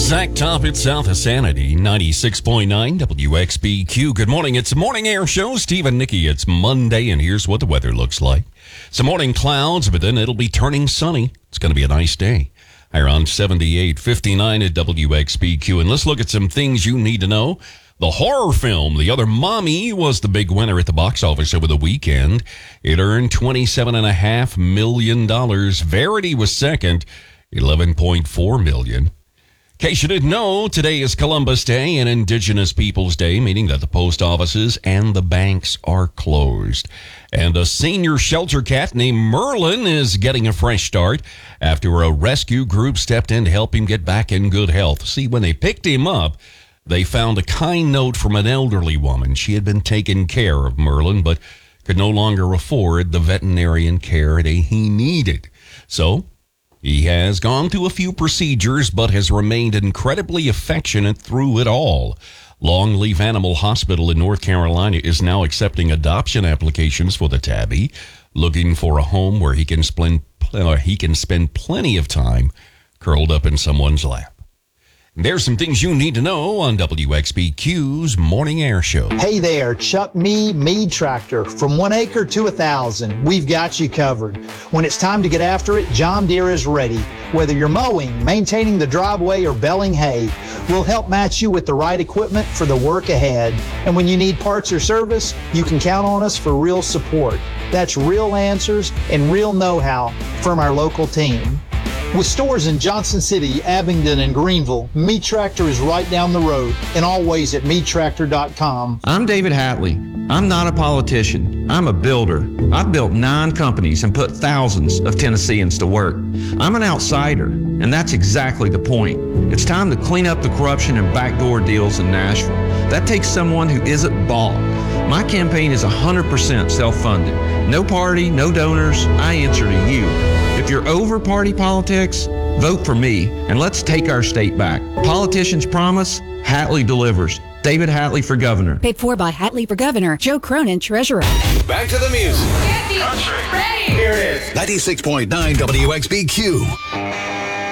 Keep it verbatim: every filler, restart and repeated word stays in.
Zach Toppett, south of Sanity, ninety-six point nine W X B Q. Good morning. It's a morning air show. Steve and Nikki, it's Monday, and here's what the weather looks like. Some morning clouds, but then it'll be turning sunny. It's going to be a nice day. High around seventy-eight, fifty-nine at W X B Q. And let's look at some things you need to know. The horror film, The Other Mommy, was the big winner at the box office over the weekend. It earned twenty-seven point five million dollars. Verity was second, eleven point four million dollars. In case you didn't know, today is Columbus Day and Indigenous Peoples Day, meaning that the post offices and the banks are closed. And a senior shelter cat named Merlin is getting a fresh start after a rescue group stepped in to help him get back in good health. See, when they picked him up, they found a kind note from an elderly woman. She had been taking care of Merlin, but could no longer afford the veterinarian care that he needed. So he has gone through a few procedures, but has remained incredibly affectionate through it all. Longleaf Animal Hospital in North Carolina is now accepting adoption applications for the tabby, looking for a home where he can spend, uh, he can spend plenty of time curled up in someone's lap. There's some things you need to know on W X B Q's Morning Air Show. Hey there, Chuck Me Mead Tractor. From one acre to a thousand, we've got you covered. When it's time to get after it, John Deere is ready. Whether you're mowing, maintaining the driveway, or baling hay, we'll help match you with the right equipment for the work ahead. And when you need parts or service, you can count on us for real support. That's real answers and real know-how from our local team. With stores in Johnson City, Abingdon, and Greenville, Mead Tractor is right down the road and always at mead tractor dot com. I'm David Hatley. I'm not a politician. I'm a builder. I've built nine companies and put thousands of Tennesseans to work. I'm an outsider, and that's exactly the point. It's time to clean up the corruption and backdoor deals in Nashville. That takes someone who isn't bought. My campaign is one hundred percent self-funded. No party, no donors. I answer to you. If you're over party politics, vote for me, and let's take our state back. Politicians promise, Hatley delivers. David Hatley for governor. Paid for by Hatley for governor. Joe Cronin, treasurer. Back to the music. Get the ready. Here it is. ninety-six point nine W X B Q.